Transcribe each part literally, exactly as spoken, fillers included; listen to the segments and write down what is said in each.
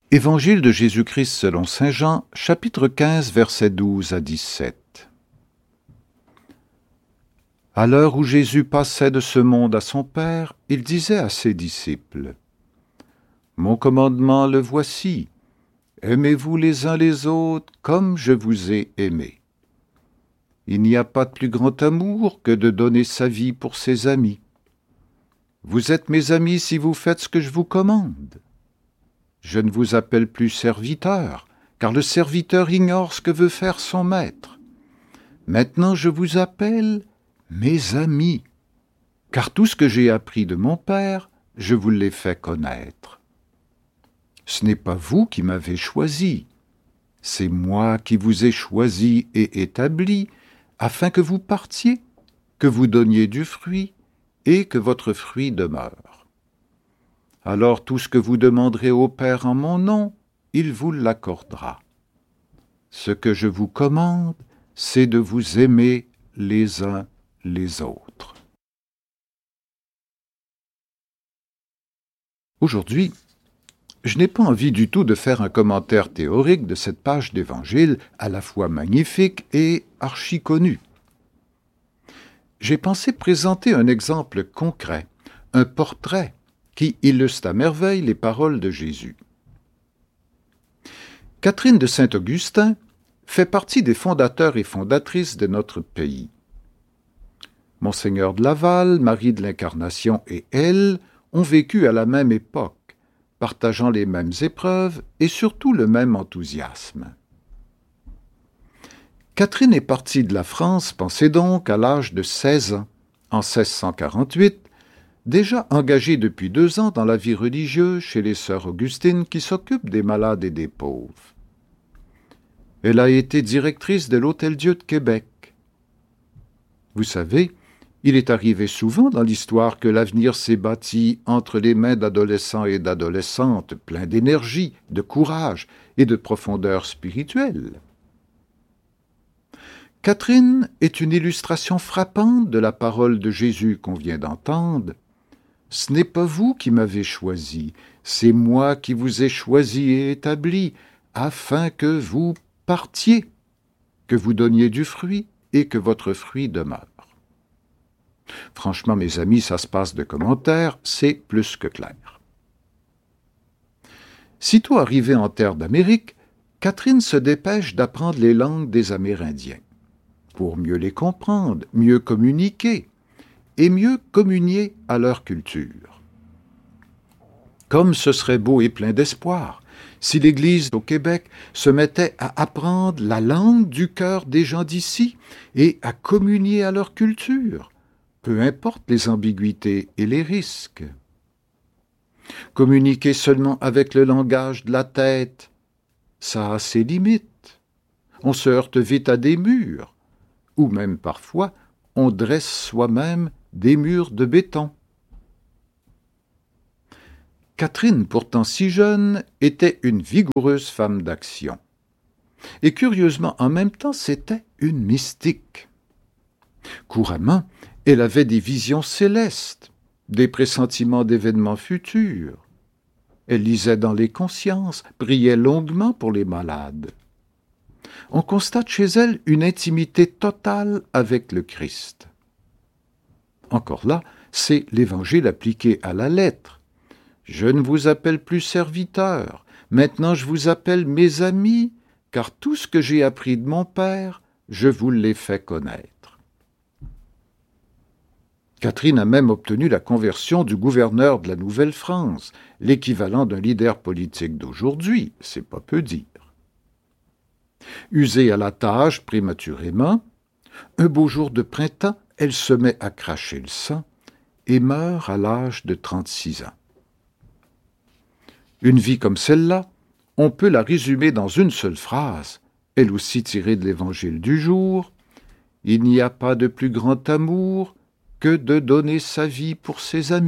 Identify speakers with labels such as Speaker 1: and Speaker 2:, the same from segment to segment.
Speaker 1: Évangile de Jésus-Christ selon saint Jean, chapitre quinze, versets douze à dix-sept. À l'heure où Jésus passait de ce monde à son Père, il disait à ses disciples : « Mon commandement le voici, aimez-vous les uns les autres comme je vous ai aimés. Il n'y a pas de plus grand amour que de donner sa vie pour ses amis. Vous êtes mes amis si vous faites ce que je vous commande. Je ne vous appelle plus serviteur, car le serviteur ignore ce que veut faire son maître. Maintenant je vous appelle mes amis, car tout ce que j'ai appris de mon Père, je vous l'ai fait connaître. Ce n'est pas vous qui m'avez choisi, c'est moi qui vous ai choisi et établi, afin que vous partiez, que vous donniez du fruit, et que votre fruit demeure. Alors tout ce que vous demanderez au Père en mon nom, il vous l'accordera. Ce que je vous commande, c'est de vous aimer les uns les autres. » Aujourd'hui, je n'ai pas envie du tout de faire un commentaire théorique de cette page d'Évangile à la fois magnifique et archi-connue. J'ai pensé présenter un exemple concret, un portrait qui illustre à merveille les paroles de Jésus. Catherine de Saint-Augustin fait partie des fondateurs et fondatrices de notre pays. Monseigneur de Laval, Marie de l'Incarnation et elle ont vécu à la même époque, partageant les mêmes épreuves et surtout le même enthousiasme. Catherine est partie de la France, pensez donc, à l'âge de seize ans, en seize cent quarante-huit, déjà engagée depuis deux ans dans la vie religieuse chez les sœurs Augustines qui s'occupent des malades et des pauvres. Elle a été directrice de l'Hôtel-Dieu de Québec. Vous savez, il est arrivé souvent dans l'histoire que l'avenir s'est bâti entre les mains d'adolescents et d'adolescentes pleins d'énergie, de courage et de profondeur spirituelle. Catherine est une illustration frappante de la parole de Jésus qu'on vient d'entendre. « Ce n'est pas vous qui m'avez choisi, c'est moi qui vous ai choisi et établi, afin que vous partiez, que vous donniez du fruit et que votre fruit demeure. » Franchement, mes amis, ça se passe de commentaires, c'est plus que clair. Sitôt arrivée en terre d'Amérique, Catherine se dépêche d'apprendre les langues des Amérindiens, pour mieux les comprendre, mieux communiquer, et mieux communier à leur culture. Comme ce serait beau et plein d'espoir si l'Église au Québec se mettait à apprendre la langue du cœur des gens d'ici et à communier à leur culture, peu importe les ambiguïtés et les risques. Communiquer seulement avec le langage de la tête, ça a ses limites. On se heurte vite à des murs, ou même parfois on dresse soi-même des murs de béton. Catherine, pourtant si jeune, était une vigoureuse femme d'action. Et curieusement, en même temps, c'était une mystique. Couramment, elle avait des visions célestes, des pressentiments d'événements futurs. Elle lisait dans les consciences, priait longuement pour les malades. On constate chez elle une intimité totale avec le Christ. Encore là, c'est l'Évangile appliqué à la lettre. « Je ne vous appelle plus serviteur, maintenant je vous appelle mes amis, car tout ce que j'ai appris de mon Père, je vous l'ai fait connaître. » Catherine a même obtenu la conversion du gouverneur de la Nouvelle-France, l'équivalent d'un leader politique d'aujourd'hui, c'est pas peu dire. Usée à la tâche prématurément, un beau jour de printemps, elle se met à cracher le sang et meurt à l'âge de trente-six ans. Une vie comme celle-là, on peut la résumer dans une seule phrase, elle aussi tirée de l'Évangile du jour. « Il n'y a pas de plus grand amour que de donner sa vie pour ses amis. »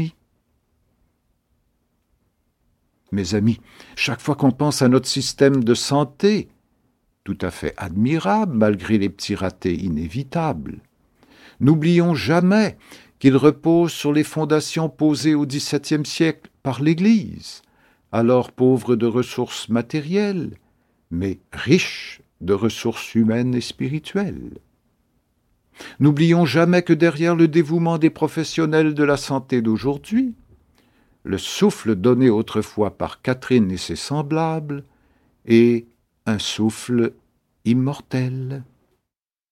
Speaker 1: Mes amis, chaque fois qu'on pense à notre système de santé, tout à fait admirable malgré les petits ratés inévitables, n'oublions jamais qu'il repose sur les fondations posées au dix-septième siècle par l'Église, alors pauvre de ressources matérielles, mais riche de ressources humaines et spirituelles. N'oublions jamais que derrière le dévouement des professionnels de la santé d'aujourd'hui, le souffle donné autrefois par Catherine et ses semblables est un souffle immortel.